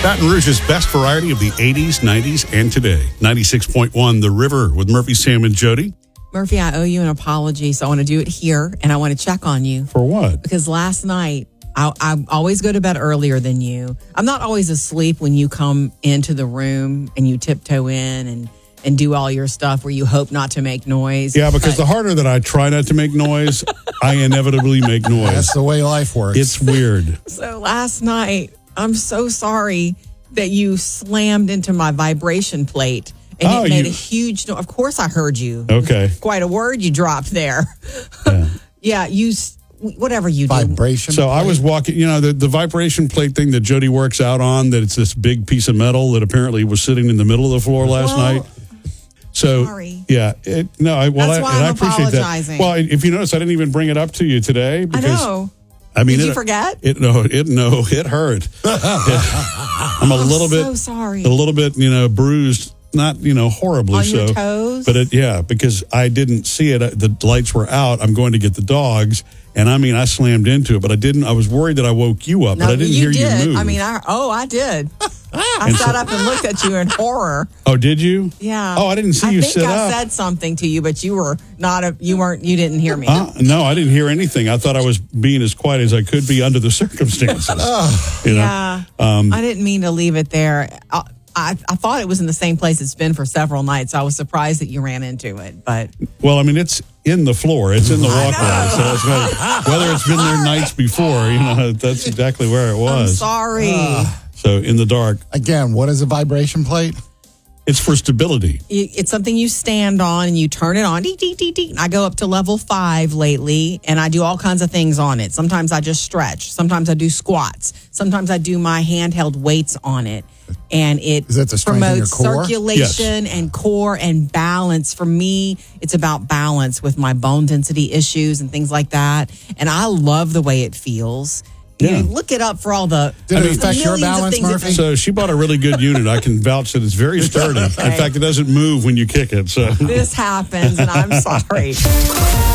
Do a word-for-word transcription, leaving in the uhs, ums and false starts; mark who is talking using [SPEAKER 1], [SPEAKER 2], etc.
[SPEAKER 1] Baton Rouge's best variety of the eighties, nineties, and today. ninety-six point one The River with Murphy, Sam, and Jody.
[SPEAKER 2] Murphy, I owe you an apology, so I want to do it here, and I want to check on you.
[SPEAKER 1] For what?
[SPEAKER 2] Because last night, I, I always go to bed earlier than you. I'm not always asleep when you come into the room and you tiptoe in and, and do all your stuff where you hope not to make noise.
[SPEAKER 1] Yeah, because
[SPEAKER 2] but,
[SPEAKER 1] the harder that I try not to make noise, I inevitably make noise.
[SPEAKER 3] That's the way life works.
[SPEAKER 1] It's weird.
[SPEAKER 2] So last night, I'm so sorry that you slammed into my vibration plate. And
[SPEAKER 1] Oh,
[SPEAKER 2] it made
[SPEAKER 1] you-
[SPEAKER 2] a huge noise. Of course, I heard you.
[SPEAKER 1] Okay.
[SPEAKER 2] Quite a word you dropped there.
[SPEAKER 1] Yeah.
[SPEAKER 2] Yeah, you, s- whatever you do.
[SPEAKER 3] Vibration.
[SPEAKER 1] So I was walking, you know, the, the vibration plate thing that Jody works out on, that it's this big piece of metal that apparently was sitting in the middle of the floor last
[SPEAKER 2] Well,
[SPEAKER 1] night. So,
[SPEAKER 2] sorry.
[SPEAKER 1] yeah, it, no, I, well,
[SPEAKER 2] That's
[SPEAKER 1] I,
[SPEAKER 2] why
[SPEAKER 1] and
[SPEAKER 2] I'm
[SPEAKER 1] I appreciate
[SPEAKER 2] apologizing.
[SPEAKER 1] that. Well, if you notice, I didn't even bring it up to you today
[SPEAKER 2] I
[SPEAKER 1] because
[SPEAKER 2] know.
[SPEAKER 1] I mean,
[SPEAKER 2] Did
[SPEAKER 1] it,
[SPEAKER 2] you forget?
[SPEAKER 1] It no, it no, it hurt. I'm a
[SPEAKER 2] I'm
[SPEAKER 1] little
[SPEAKER 2] so
[SPEAKER 1] bit,
[SPEAKER 2] sorry.
[SPEAKER 1] a little bit, you know, bruised. Not, you know, horribly
[SPEAKER 2] On
[SPEAKER 1] so.
[SPEAKER 2] your toes?
[SPEAKER 1] But it, yeah, because I didn't see it. The lights were out. I'm going to get the dogs. And I mean, I slammed into it, but I didn't. I was worried that I woke you up,
[SPEAKER 2] No,
[SPEAKER 1] but I didn't
[SPEAKER 2] you
[SPEAKER 1] hear
[SPEAKER 2] did.
[SPEAKER 1] you move.
[SPEAKER 2] I mean, I oh, I did. I
[SPEAKER 1] And
[SPEAKER 2] sat
[SPEAKER 1] so-
[SPEAKER 2] up and looked at you in horror.
[SPEAKER 1] oh, did you?
[SPEAKER 2] Yeah.
[SPEAKER 1] Oh, I didn't see
[SPEAKER 2] I
[SPEAKER 1] you
[SPEAKER 2] think
[SPEAKER 1] sit
[SPEAKER 2] I
[SPEAKER 1] up.
[SPEAKER 2] said something to you, but you were not a. You weren't. You didn't hear me.
[SPEAKER 1] Uh, no, I didn't hear anything. I thought I was being as quiet as I could be under the circumstances. you know?
[SPEAKER 2] Yeah.
[SPEAKER 1] Um,
[SPEAKER 2] I didn't mean to leave it there. I, I, I thought it was in the same place it's been for several nights. I was surprised that you ran into it, but
[SPEAKER 1] Well, I mean, it's in the floor. It's in the walkway. So it's not, whether it's been there nights before, you know, that's exactly where it
[SPEAKER 2] I'm
[SPEAKER 1] was.
[SPEAKER 2] sorry.
[SPEAKER 1] So in the dark,
[SPEAKER 3] Again, what is a vibration plate?
[SPEAKER 1] it's for stability.
[SPEAKER 2] You- It's something you stand on and you turn it on. Dee, dee, dee, dee. I go up to level five lately and I do all kinds of things on it. Sometimes I just stretch. Sometimes I do squats. Sometimes I do my handheld weights on it. And it
[SPEAKER 3] Is that to strengthen your
[SPEAKER 2] promotes
[SPEAKER 3] core?
[SPEAKER 2] circulation and core and balance. For me, it's about balance with my bone density issues and things like that. And I love the way it feels. You
[SPEAKER 1] Yeah.
[SPEAKER 2] know, look it up for all the
[SPEAKER 3] Did it
[SPEAKER 2] the
[SPEAKER 3] affect your
[SPEAKER 2] millions of
[SPEAKER 3] balance,
[SPEAKER 2] things it
[SPEAKER 3] Murphy?
[SPEAKER 1] So she bought a really good unit. I can vouch that it's very sturdy. In fact, it doesn't move when you kick it. So
[SPEAKER 2] This happens, and I'm sorry.